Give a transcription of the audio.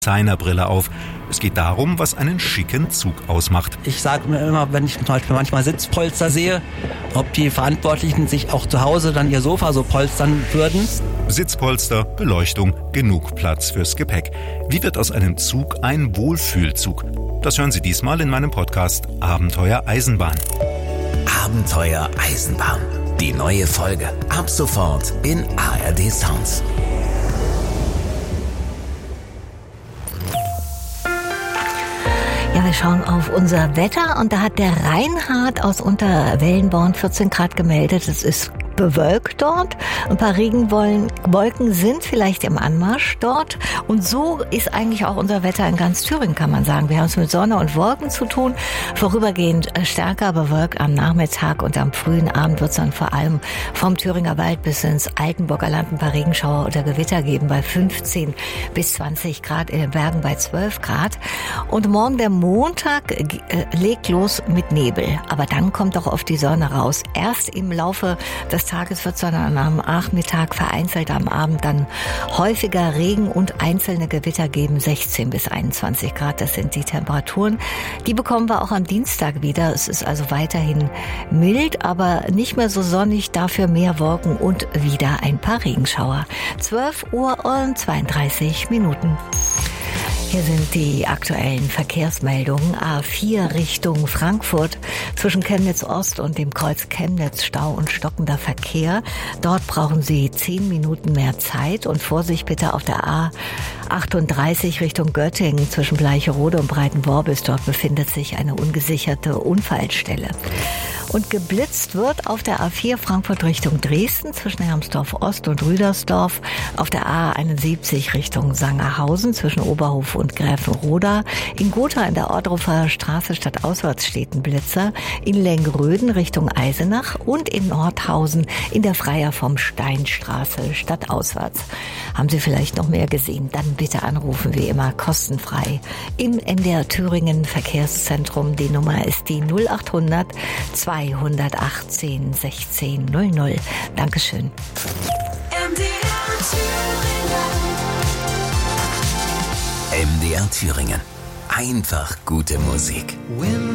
Designerbrille auf. Es geht darum, was einen schicken Zug ausmacht. Ich sage mir immer, wenn ich zum Beispiel manchmal Sitzpolster sehe, ob die Verantwortlichen sich auch zu Hause dann ihr Sofa so polstern würden. Sitzpolster, Beleuchtung, genug Platz fürs Gepäck. Wie wird aus einem Zug ein Wohlfühlzug? Das hören Sie diesmal in meinem Podcast Abenteuer Eisenbahn. Abenteuer Eisenbahn. Die neue Folge. Ab sofort in ARD Sounds. Ja, wir schauen auf unser Wetter und da hat der Reinhard aus Unterwellenborn 14 Grad gemeldet. Es ist bewölkt dort. Ein paar Regenwolken sind vielleicht im Anmarsch dort. Und so ist eigentlich auch unser Wetter in ganz Thüringen, kann man sagen. Wir haben es mit Sonne und Wolken zu tun. Vorübergehend stärker bewölkt am Nachmittag und am frühen Abend wird es dann vor allem vom Thüringer Wald bis ins Altenburger Land ein paar Regenschauer oder Gewitter geben bei 15 bis 20 Grad, in den Bergen bei 12 Grad. Und morgen der Montag legt los mit Nebel. Aber dann kommt auch oft die Sonne raus. Erst im Laufe des Tages wird es dann am Nachmittag vereinzelt, am Abend dann häufiger Regen und einzelne Gewitter geben, 16 bis 21 Grad. Das sind die Temperaturen. Die bekommen wir auch am Dienstag wieder. Es ist also weiterhin mild, aber nicht mehr so sonnig, dafür mehr Wolken und wieder ein paar Regenschauer. 12 Uhr und 32 Minuten. Hier sind die aktuellen Verkehrsmeldungen. A4 Richtung Frankfurt zwischen Chemnitz Ost und dem Kreuz Chemnitz Stau und stockender Verkehr. Dort brauchen Sie 10 Minuten mehr Zeit und Vorsicht bitte auf der A38 Richtung Göttingen zwischen Bleicherode und Breitenworbis. Dort befindet sich eine ungesicherte Unfallstelle. Und geblitzt wird auf der A4 Frankfurt Richtung Dresden zwischen Hermsdorf Ost und Rüdersdorf, auf der A71 Richtung Sangerhausen zwischen Oberhof und Gräfenroda, in Gotha in der Ordrufer Straße stadtauswärts steht ein Blitzer, in Lengröden Richtung Eisenach und in Nordhausen in der Freier vom Steinstraße stadtauswärts. Haben Sie vielleicht noch mehr gesehen? Dann bitte anrufen, wie immer kostenfrei im NDR Thüringen Verkehrszentrum. Die Nummer ist die 0800 218 16 00. Dankeschön. MDR Thüringen. Einfach gute Musik.